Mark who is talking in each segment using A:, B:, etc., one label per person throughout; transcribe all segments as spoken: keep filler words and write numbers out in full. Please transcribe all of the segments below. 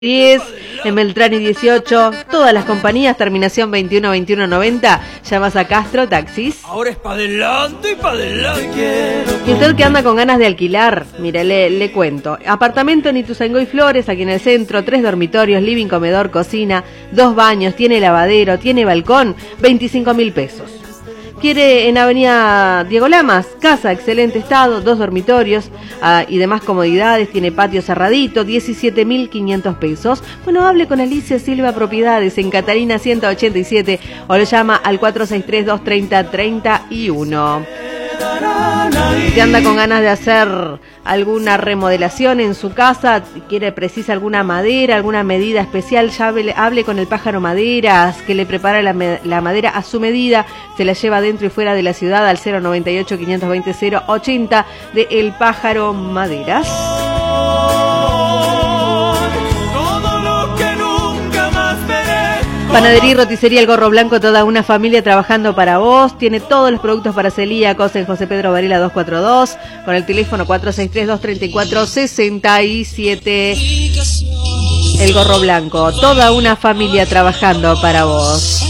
A: diez, en Beltrán y dieciocho, todas las compañías, terminación veintiuno veintiuno noventa, llamas a Castro Taxis.
B: Ahora es para adelante y para adelante.
A: Y usted que anda con ganas de alquilar, mire, le, le cuento. Apartamento en Ituzaingó y Flores, aquí en el centro, tres dormitorios, living, comedor, cocina, dos baños, tiene lavadero, tiene balcón, veinticinco mil pesos. Quiere en Avenida Diego Lamas, casa, excelente estado, dos dormitorios uh, y demás comodidades, tiene patio cerradito, diecisiete mil quinientos pesos. Bueno, hable con Alicia Silva Propiedades en Catarina ciento ochenta y siete o le llama al cuatro seis tres, dos tres cero, tres uno. Si anda con ganas de hacer alguna remodelación en su casa, quiere, precisa alguna madera, alguna medida especial, ya hable, hable con el Pájaro Maderas, que le prepara la, la madera a su medida, se la lleva dentro y fuera de la ciudad al cero noventa y ocho, quinientos veinte, cero ochenta de El Pájaro Maderas. Panadería y roticería El Gorro Blanco, toda una familia trabajando para vos. Tiene todos los productos para celíacos en José Pedro Varela doscientos cuarenta y dos, con el teléfono cuatro seis tres, dos tres cuatro, seis siete. El Gorro Blanco, toda una familia trabajando para vos.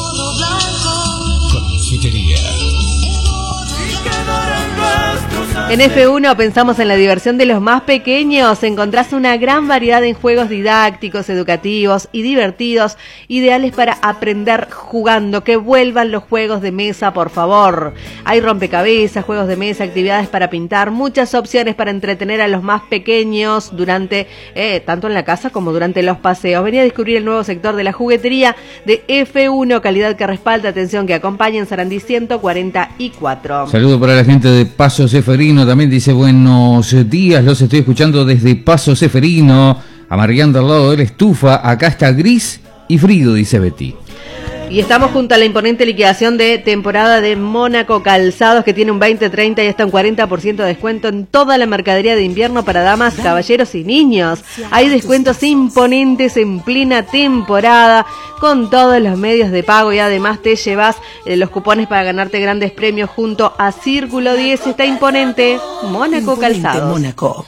A: En F uno pensamos en la diversión de los más pequeños. Encontrás una gran variedad en juegos didácticos, educativos y divertidos, ideales para aprender jugando. Que vuelvan los juegos de mesa, por favor. Hay rompecabezas, juegos de mesa, actividades para pintar, muchas opciones para entretener a los más pequeños durante, eh, tanto en la casa como durante los paseos. Vení a descubrir el nuevo sector de la juguetería de F uno, calidad que respalda, atención que acompaña, en Sarandí ciento cuarenta y cuatro.
C: Saludo para la gente de Paso Seferino. También dice buenos días, los estoy escuchando desde Paso Seferino, amargando al lado de la estufa. Acá está gris y frío, dice Betty.
A: Y estamos junto a la imponente liquidación de temporada de Mónaco Calzados, que tiene un veinte, treinta y hasta un cuarenta por ciento de descuento en toda la mercadería de invierno para damas, caballeros y niños. Hay descuentos imponentes en plena temporada con todos los medios de pago y además te llevas eh, los cupones para ganarte grandes premios junto a Círculo diez. Está imponente Mónaco imponente Calzados. Mónaco.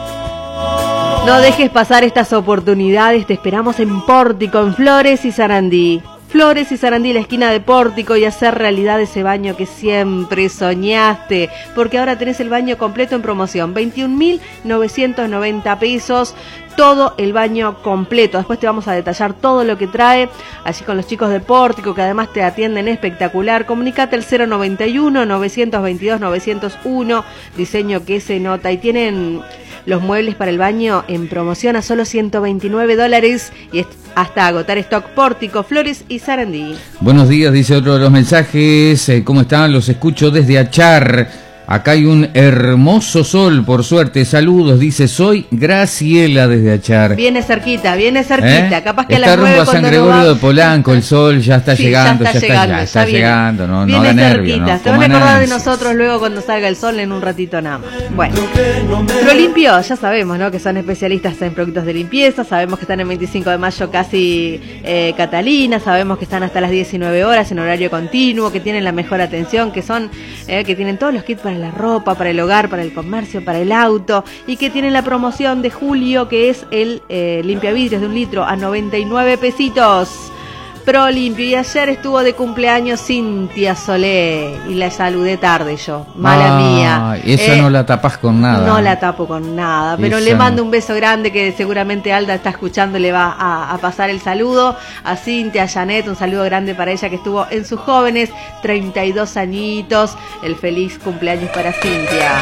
A: No dejes pasar estas oportunidades, te esperamos en Pórtico, en Flores y Sarandí. Flores y Sarandí, la esquina de Pórtico, y hacer realidad ese baño que siempre soñaste, porque ahora tenés el baño completo en promoción, veintiún mil novecientos noventa pesos, todo el baño completo. Después te vamos a detallar todo lo que trae, allí con los chicos de Pórtico, que además te atienden espectacular. Comunicate al cero noventa y uno, novecientos veintidós, novecientos uno, diseño que se nota, y tienen los muebles para el baño en promoción a solo ciento veintinueve dólares y hasta agotar stock. Pórtico, Flores y Sarandí.
C: Buenos días, dice otro de los mensajes. Eh, ¿Cómo están? Los escucho desde Achar. Acá hay un hermoso sol, por suerte. Saludos, dice, soy Graciela desde Achar.
A: Viene cerquita, viene cerquita.
C: ¿Eh?
A: Capaz que
C: está
A: a las nueve
C: rumbo a San Gregorio
A: no va...
C: de Polanco, el sol ya está sí, llegando, ya está llegando, ya está, ya está llegando. No, no haga nervio, ¿no?
A: Se van a acordar de nosotros luego cuando salga el sol en un ratito nada más. Bueno, Prolimpio, ya sabemos, ¿no? Que son especialistas en productos de limpieza. Sabemos que están en veinticinco de mayo casi eh, Catalina. Sabemos que están hasta las diecinueve horas en horario continuo, que tienen la mejor atención, que son, eh, que tienen todos los kits para la ropa, para el hogar, para el comercio, para el auto, y que tienen la promoción de julio, que es el eh, limpiavidrios de un litro a noventa y nueve pesitos. Pro Limpio. Y ayer estuvo de cumpleaños Cintia Solé y la saludé tarde yo, mala ah, mía.
C: Esa eh, no la tapás con nada.
A: No la tapo con nada, pero esa le mando un beso grande, que seguramente Alda está escuchando y le va a, a pasar el saludo a Cintia, a Janet, un saludo grande para ella que estuvo en sus jóvenes, treinta y dos añitos. El feliz cumpleaños para Cintia.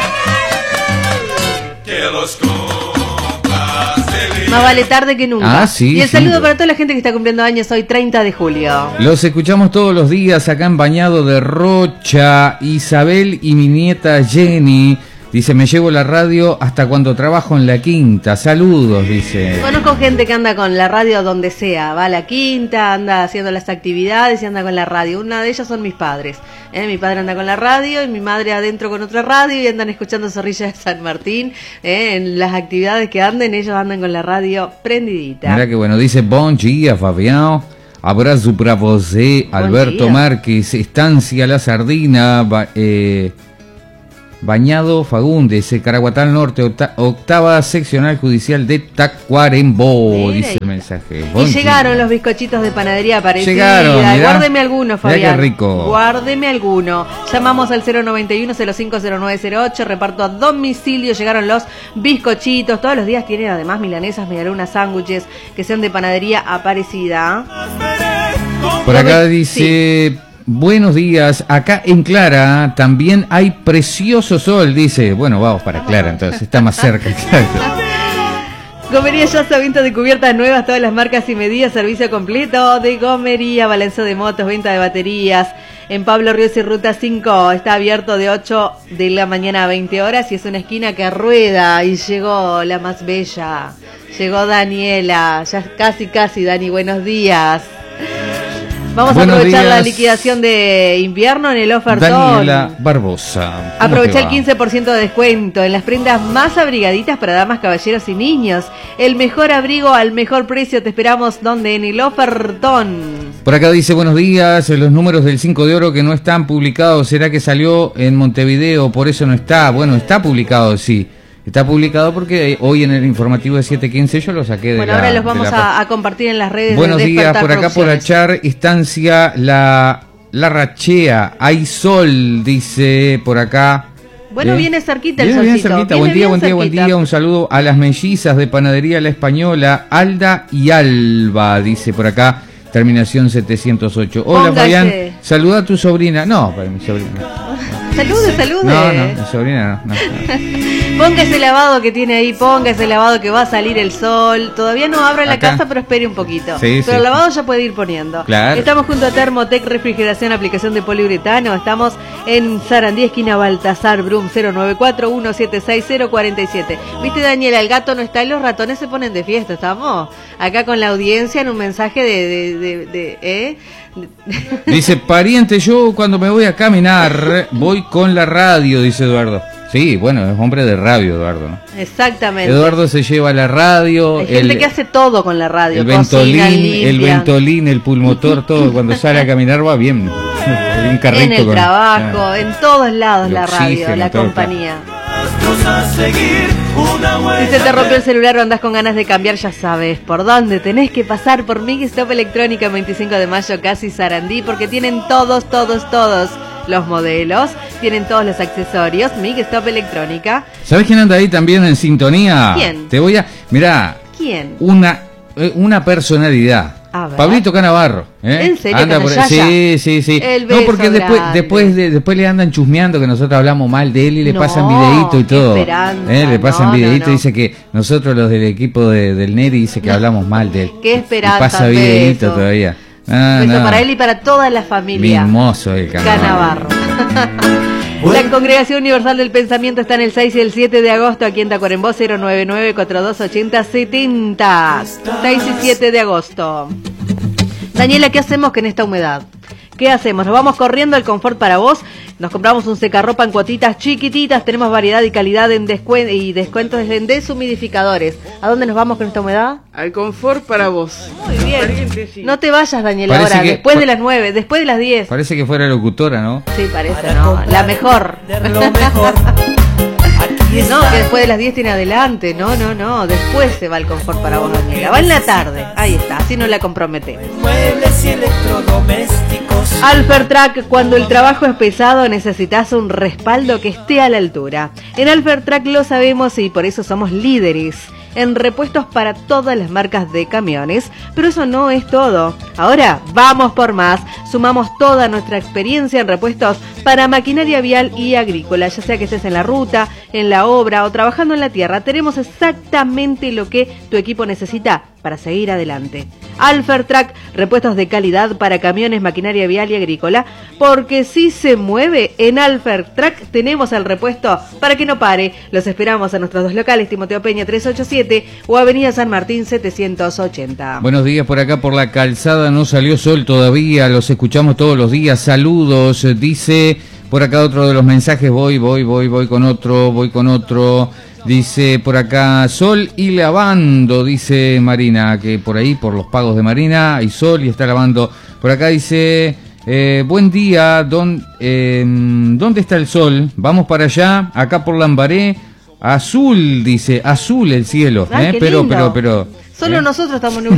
A: Que los Más vale tarde que nunca.
C: Ah, sí,
A: y el
C: sí,
A: saludo
C: pero...
A: para toda la gente que está cumpliendo años hoy, treinta de julio.
C: Los escuchamos todos los días acá en Bañado de Rocha. Isabel y mi nieta Jenny. Dice, me llevo la radio hasta cuando trabajo en la quinta. Saludos, dice.
A: Conozco gente que anda con la radio donde sea. Va a la quinta, anda haciendo las actividades y anda con la radio. Una de ellas son mis padres. ¿eh? Mi padre anda con la radio y mi madre adentro con otra radio y andan escuchando Zorrilla de San Martín. ¿eh? En las actividades que anden, ellos andan con la radio prendidita.
C: Mira que bueno, dice, bon dia, Fabián. Abrazo para você, Alberto Márquez, Estancia La Sardina, eh... Bañado Fagundes, Caraguatá Norte, octa, octava seccional judicial de Tacuarembó, mira, dice el mensaje.
A: Y bon llegaron los bizcochitos de panadería Aparecida.
C: Llegaron, mirá,
A: guárdeme alguno, Fabián.
C: Qué rico.
A: Guárdeme alguno. Llamamos al cero noventa y uno, cero cinco cero nueve cero ocho, reparto a domicilio, llegaron los bizcochitos. Todos los días tienen además milanesas, medialunas, sándwiches que sean de panadería Aparecida.
C: Por acá dice... Sí. Buenos días, acá en Clara también hay precioso sol, dice. Bueno, vamos para Clara, entonces está más cerca.
A: Gomería Yasa, venta de cubiertas nuevas, todas las marcas y medidas, servicio completo de gomería, balanzo de motos, venta de baterías. En Pablo Ríos y Ruta cinco está abierto de ocho de la mañana a veinte horas y es una esquina que rueda. Y llegó la más bella, llegó Daniela, ya casi casi, Dani, buenos días. Vamos
C: Buenos
A: a aprovechar
C: días.
A: La liquidación de invierno en el ofertón.
C: Daniela Barbosa.
A: Aprovecha el quince por ciento de descuento en las prendas más abrigaditas para damas, caballeros y niños. El mejor abrigo al mejor precio. Te esperamos donde en el ofertón.
C: Por acá dice buenos días, los números del cinco de oro que no están publicados, ¿será que salió en Montevideo? Por eso no está. Bueno, está publicado, sí. Está publicado porque hoy en el informativo de siete quince yo lo saqué de
A: bueno,
C: la...
A: ahora los vamos
C: la...
A: a, a compartir en las redes.
C: Buenos
A: de
C: días, por acá por Achar, estancia La, la Rachea, hay sol, dice por acá.
A: Bueno,
C: ¿Eh?
A: viene cerquita el
C: viene,
A: solcito.
C: Viene cerquita.
A: Viene
C: buen día, buen día,
A: cerquita.
C: buen día. Un saludo a las mellizas de Panadería La Española, Alda y Alba, dice por acá. Terminación setecientos ocho. Hola,
A: Póngase.
C: Fabián, saluda a tu sobrina. No, para mi sobrina.
A: Salude, salude.
C: No, no, mi sobrina no. no, no.
A: Ponga ese lavado que tiene ahí, ponga ese lavado que va a salir el sol. Todavía no abra la
C: Acá.
A: casa, pero espere un poquito.
C: Sí,
A: pero
C: sí.
A: el lavado ya puede ir poniendo.
C: Claro.
A: Estamos junto a Thermotec Refrigeración, aplicación de poliuretano. Estamos en Sarandí, esquina Baltasar Brum, cero nueve cuatro, uno siete seis, cero cuatro siete. Viste, Daniela, el gato no está y los ratones se ponen de fiesta. Estamos acá con la audiencia en un mensaje de... de, de, de ¿eh?
C: Dice, pariente, yo cuando me voy a caminar voy con la radio, dice Eduardo. Sí, bueno, es hombre de radio, Eduardo, ¿no?
A: Exactamente.
C: Eduardo se lleva la radio.
A: Hay gente
C: el,
A: que hace todo con la radio.
C: El
A: Cocina,
C: ventolín,
A: limpian.
C: el ventolín, el pulmotor, todo. Cuando sale a caminar va bien. Un carrito
A: en el
C: con,
A: trabajo,
C: ah,
A: en todos lados
C: el
A: la radio,
C: oxígeno,
A: la
C: todo,
A: compañía.
B: Si
A: Si se te rompió el celular o andás con ganas de cambiar, ya sabes por dónde tenés que pasar. Por Mig Stop Electrónica, veinticinco de mayo, casi Sarandí, porque tienen todos, todos, todos los modelos, tienen todos los accesorios. Mig Stop Electrónica.
C: ¿Sabes quién anda ahí también en sintonía?
A: ¿Quién?
C: Te voy a... Mirá,
A: ¿Quién?
C: una, eh, una personalidad.
A: A ver.
C: Pablito Canavarro, ¿eh?
A: ¿En serio,
C: Anda por...
A: Canallaya?
C: Sí, sí, sí.
A: El
C: No,
A: beso
C: porque después
A: grande.
C: después de, después le andan chusmeando que nosotros hablamos mal de él y le
A: No,
C: pasan videíto y
A: qué
C: todo.
A: esperanza.
C: ¿Eh? Le pasan
A: No, no,
C: videíto
A: no.
C: y dice que nosotros los del equipo de, del Neri dice que hablamos mal de él.
A: Qué esperanza,
C: Y pasa videíto
A: beso.
C: todavía. Ah,
A: Beso
C: no.
A: para él y para toda la familia.
C: Mimoso el Canavarro.
A: Canavarro. La Congregación Universal del Pensamiento está en el seis y el siete de agosto aquí en Tacuarembó, cero nueve nueve, cuatro dos ocho cero, siete cero. seis y siete de agosto. Daniela, ¿qué hacemos con esta humedad? ¿Qué hacemos? Nos vamos corriendo al Confort para vos. Nos compramos un secarropa en cuotitas chiquititas. Tenemos variedad y calidad en descuen y descuentos en deshumidificadores. ¿A dónde nos vamos con esta humedad?
D: Al confort para vos.
A: Muy bien.
D: Pariente, sí.
A: No te vayas, Daniela,
C: Parece
A: ahora.
C: que-
A: Después de las nueve, después de las diez.
C: Parece que fuera locutora, ¿no?
A: Sí, parece, ¿no? La mejor.
B: De lo mejor. Aquí
A: No,
B: está.
A: que después de las diez tiene adelante. No, no, no. Después se va el confort para vos, Daniela. Va en la tarde. Ahí está. Así no la comprometemos.
B: Muebles y electrodomésticos.
A: Alfertrack, cuando el trabajo es pesado necesitas un respaldo que esté a la altura. En Alfertrack lo sabemos y por eso somos líderes en repuestos para todas las marcas de camiones, pero eso no es todo. Ahora vamos por más. Sumamos toda nuestra experiencia en repuestos para maquinaria vial y agrícola, ya sea que estés en la ruta, en la obra o trabajando en la tierra. Tenemos exactamente lo que tu equipo necesita para seguir adelante. Alfertrack, repuestos de calidad para camiones, maquinaria vial y agrícola, porque si se mueve en Alfertrack tenemos el repuesto para que no pare. Los esperamos a nuestros dos locales, Timoteo Peña trescientos ochenta y siete o Avenida San Martín setecientos ochenta.
C: Buenos días, por acá por la calzada no salió sol todavía, los escuchamos todos los días, saludos, dice por acá otro de los mensajes, voy, voy, voy, voy con otro, voy con otro, dice por acá sol y lavando, dice Marina, que por ahí por los pagos de Marina hay sol y está lavando, por acá dice Eh, buen día, don, eh, ¿dónde está el sol? Vamos para allá, acá por Lambaré. Azul, dice, azul el cielo.
A: Ay,
C: eh,
A: qué
C: pero,
A: lindo.
C: pero, pero.
A: Solo
C: eh.
A: nosotros estamos